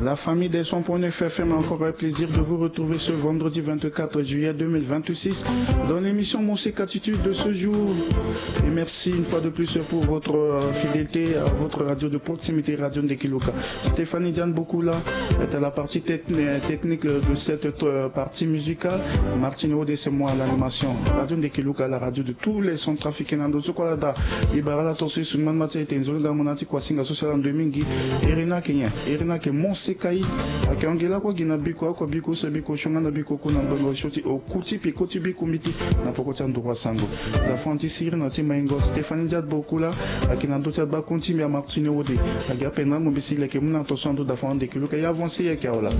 La famille des sons.fm a encore un plaisir de vous retrouver ce vendredi 24 juillet 2026 dans l'émission Musique Attitude de ce jour. Et merci une fois de plus pour votre fidélité à votre radio de proximité, Radio Ndekiluka. Stéphanie Diane Bokula est à la partie technique de cette partie musicale. Martine Ode, c'est moi à l'animation. Radio Ndekiluka, la radio de tous les centrafricains. Ndozokwalada, Ibarala Torsi, Suman Matete, Nzolga Monati, Kwasinga, Social Domingi, Erina Kenya, Erina Ke Monsekai, Akangela kwa gina biko, kwa biko, sebiko, shongana biko, kuna mbongo, shoti, okuti, pikoti, biko, miti, na pokota ndurwa sango. La Fanti Siri, Nati Maingo, Stéphanie Diad Bokula, Akina Dota Bakonti, Mia Martine Ode, Agapena, Mobisi, Leke Muna, Tosando, da Fande, Kiluka, y avancé, Yakaola.